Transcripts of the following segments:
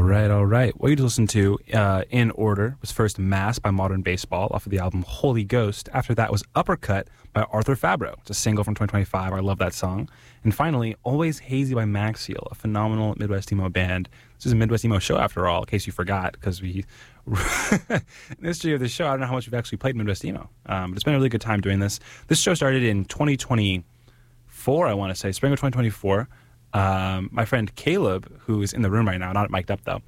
right, all right. What you just listened to in order was first Mass by Modern Baseball off of the album Holy Ghost. After that was Uppercut by Arthur Fabro. It's a single from 2025. I love that song. And finally, Always Hazy by Maxiel, a phenomenal Midwest emo band. This is a Midwest emo show after all, in case you forgot, because we, in the history of the show, I don't know how much we've actually played Midwest emo. But it's been a really good time doing this. This show started in 2024, I want to say, spring of 2024. My friend Caleb, who is in the room right now, not mic'd up though,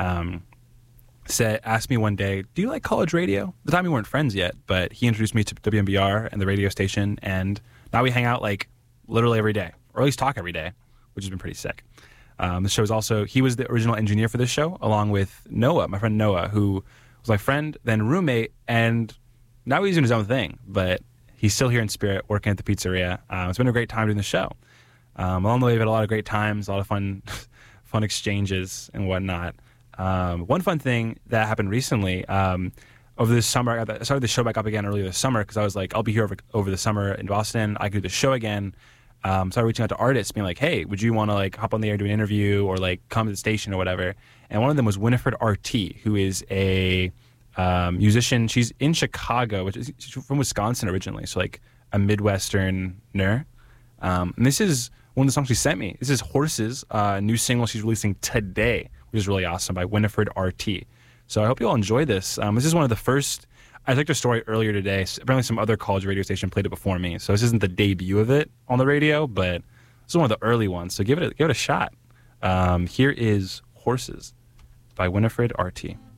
asked me one day, do you like college radio? At the time we weren't friends yet, but he introduced me to WMBR and the radio station, and now we hang out like literally every day, or at least talk every day, which has been pretty sick. The show is also, he was the original engineer for this show, along with Noah, my friend Noah, who was my friend, then roommate, and now he's doing his own thing, but he's still here in spirit, working at the pizzeria. It's been a great time doing the show. Along the way, we've had a lot of great times, a lot of fun exchanges and whatnot. One fun thing that happened recently, over this summer, I started the show back up again earlier this summer because I was like, I'll be here over the summer in Boston. I could do the show again. Started reaching out to artists, being like, hey, would you want to like hop on the air, do an interview, or like come to the station or whatever? And one of them was Winifred RT, who is a musician. She's in Chicago, she's from Wisconsin originally, so like a Midwesterner. And this is one of the songs she sent me. This is Horses, a new single she's releasing today, which is really awesome, by Winifred RT. So I hope you all enjoy this. This is one of the first, I took a story earlier today. Apparently some other college radio station played it before me. So this isn't the debut of it on the radio, but this is one of the early ones. So give it a shot. Here is Horses by Winifred RT.